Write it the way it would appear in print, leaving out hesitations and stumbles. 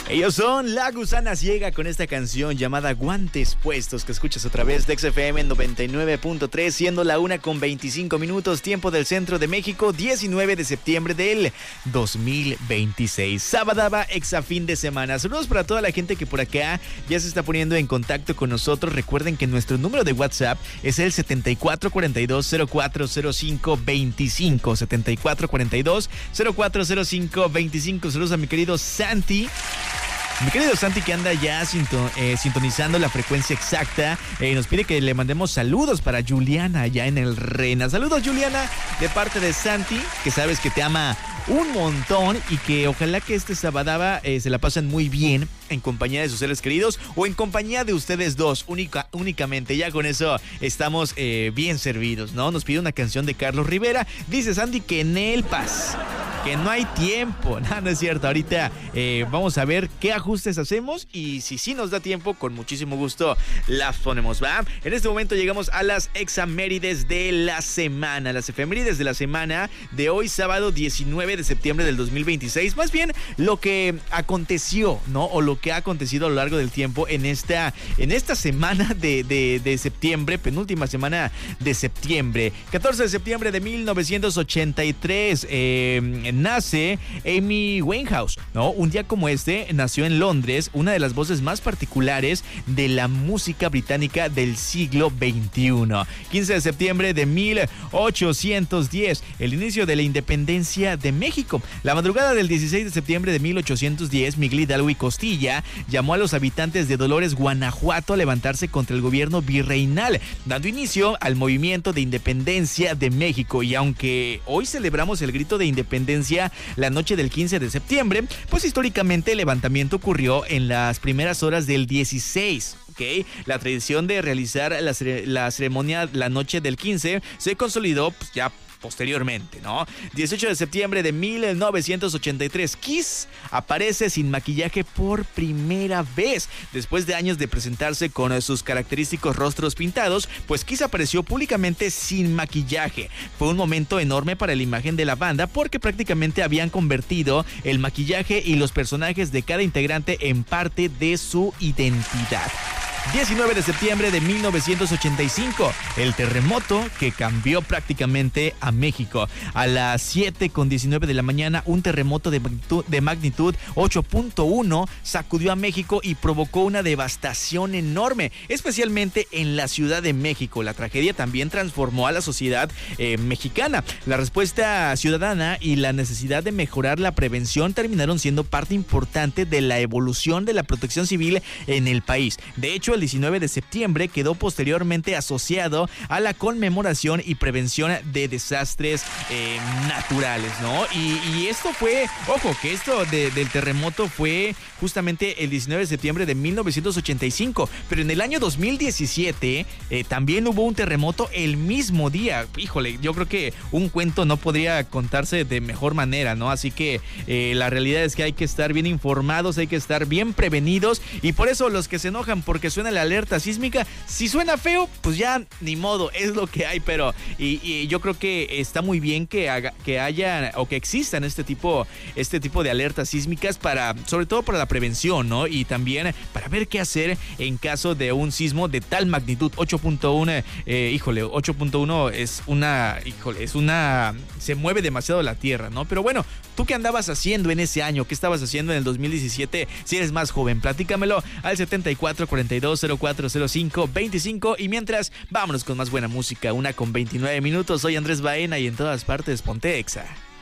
Ellos son La Gusana Ciega con esta canción llamada Guantes Puestos, que escuchas a través de XFM en 99.3, siendo la 1:25, tiempo del centro de México, 19 de septiembre del 2026. Sabadaba exa fin de semana. Saludos para toda la gente que por acá ya se está poniendo en contacto con nosotros. Recuerden que nuestro número de WhatsApp es el 7442-040525. 7442-040525. Saludos a mi querido Santi. Mi querido Santi, que anda ya sintonizando la frecuencia exacta, nos pide que le mandemos saludos para Juliana allá en el Rena. Saludos, Juliana, de parte de Santi, que sabes que te ama un montón y que ojalá que este sabadaba se la pasen muy bien en compañía de sus seres queridos o en compañía de ustedes dos únicamente. Ya con eso estamos bien servidos, ¿no? Nos pide una canción de Carlos Rivera. Dice Sandy que en el Paz, que no hay tiempo. No es cierto. Ahorita vamos a ver qué ajustes hacemos y si sí nos da tiempo, con muchísimo gusto las ponemos, ¿va? En este momento llegamos a las examérides de la semana, las efemérides de la semana de hoy, sábado 19 de septiembre del 2026. Más bien lo que aconteció, ¿no? O lo que ha acontecido a lo largo del tiempo en esta semana de septiembre, penúltima semana de septiembre. 14 de septiembre de 1983 nace Amy Winehouse, ¿no? Un día como este nació en Londres una de las voces más particulares de la música británica del siglo XXI. 15 de septiembre de 1810, el inicio de la independencia de México. La madrugada del 16 de septiembre de 1810, Miguel Hidalgo y Costilla llamó a los habitantes de Dolores, Guanajuato, a levantarse contra el gobierno virreinal, dando inicio al movimiento de independencia de México. Y aunque hoy celebramos el grito de independencia la noche del 15 de septiembre, pues históricamente el levantamiento ocurrió en las primeras horas del 16. Okay. La tradición de realizar la ceremonia la noche del 15 se consolidó pues, ya posteriormente, ¿no? 18 de septiembre de 1983, Kiss aparece sin maquillaje por primera vez. Después de años de presentarse con sus característicos rostros pintados, pues Kiss apareció públicamente sin maquillaje. Fue un momento enorme para la imagen de la banda porque prácticamente habían convertido el maquillaje y los personajes de cada integrante en parte de su identidad. 19 de septiembre de 1985, el terremoto que cambió prácticamente a México. A las 7:19 de la mañana, un terremoto de magnitud 8.1 sacudió a México y provocó una devastación enorme, especialmente en la Ciudad de México. La tragedia también transformó a la sociedad mexicana. La respuesta ciudadana y la necesidad de mejorar la prevención terminaron siendo parte importante de la evolución de la protección civil en el país. De hecho, el 19 de septiembre quedó posteriormente asociado a la conmemoración y prevención de desastres naturales, ¿no? Y esto fue, ojo, que esto del terremoto fue justamente el 19 de septiembre de 1985, pero en el año 2017 también hubo un terremoto el mismo día. Híjole, yo creo que un cuento no podría contarse de mejor manera, ¿no? Así que la realidad es que hay que estar bien informados, hay que estar bien prevenidos y por eso los que se enojan porque suena la alerta sísmica, si suena feo, pues ya ni modo, es lo que hay, pero y yo creo que está muy bien que haya o que existan este tipo de alertas sísmicas sobre todo para la prevención, ¿no? Y también para ver qué hacer en caso de un sismo de tal magnitud. 8.1, 8.1 se mueve demasiado la tierra, ¿no? Pero bueno, ¿tú qué andabas haciendo en ese año? ¿Qué estabas haciendo en el 2017? Si eres más joven, platícamelo al 7442-040525 y mientras, vámonos con más buena música, 1:29. Soy Andrés Baena y en todas partes ponte Exa.